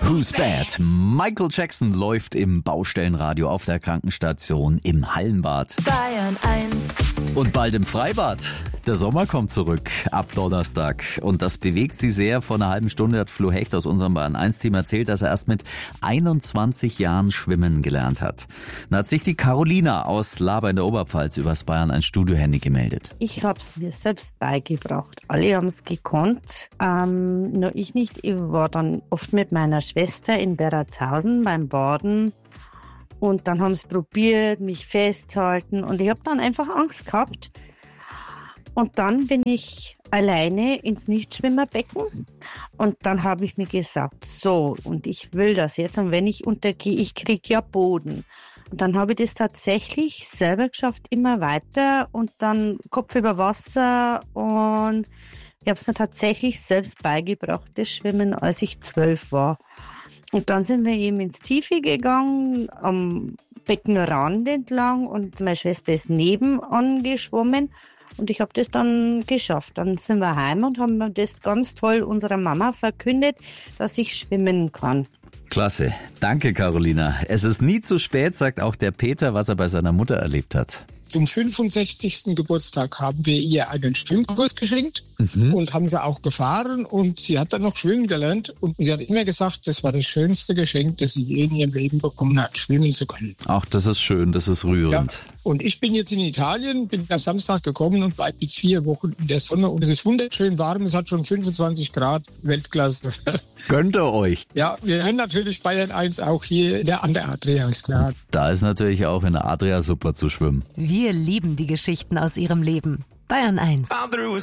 Who's Bad? Michael Jackson läuft im Baustellenradio, auf der Krankenstation, im Hallenbad. Bayern 1. Und bald im Freibad. Der Sommer kommt zurück ab Donnerstag. Und das bewegt sie sehr. Vor einer halben Stunde hat Flo Hecht aus unserem Bayern 1-Team erzählt, dass er erst mit 21 Jahren schwimmen gelernt hat. Dann hat sich die Carolina aus Laber in der Oberpfalz übers Bayern 1 Studio-Handy gemeldet. Ich habe es mir selbst beigebracht. Alle haben es gekonnt, nur ich nicht. Ich war dann oft mit meiner Schwester in Berratshausen beim Baden. Und dann haben sie probiert, mich festhalten. Und ich habe dann einfach Angst gehabt. Und dann bin ich alleine ins Nichtschwimmerbecken. Und dann habe ich mir gesagt, so, und ich will das jetzt. Und wenn ich untergehe, ich kriege ja Boden. Und dann habe ich das tatsächlich selber geschafft, immer weiter. Und dann Kopf über Wasser. Und ich habe es mir tatsächlich selbst beigebracht, das Schwimmen, als ich 12 war. Und dann sind wir eben ins Tiefe gegangen, am Beckenrand entlang. Und meine Schwester ist nebenan geschwommen. Und ich habe das dann geschafft. Dann sind wir heim und haben das ganz toll unserer Mama verkündet, dass ich schwimmen kann. Klasse. Danke, Carolina. Es ist nie zu spät, sagt auch der Peter, was er bei seiner Mutter erlebt hat. Zum 65. Geburtstag haben wir ihr einen Schwimmkurs geschenkt und haben sie auch gefahren und sie hat dann noch schwimmen gelernt und sie hat immer gesagt, das war das schönste Geschenk, das sie je in ihrem Leben bekommen hat, schwimmen zu können. Ach, das ist schön, das ist rührend. Ja. Und ich bin jetzt in Italien, bin am Samstag gekommen und bleibe jetzt 4 Wochen in der Sonne und es ist wunderschön warm, es hat schon 25 Grad, Weltklasse. Gönnt ihr euch? Ja, wir hören natürlich Bayern 1 auch hier an der Adria, ist klar. Da ist natürlich auch in der Adria super zu schwimmen. Wir lieben die Geschichten aus ihrem Leben. Bayern 1.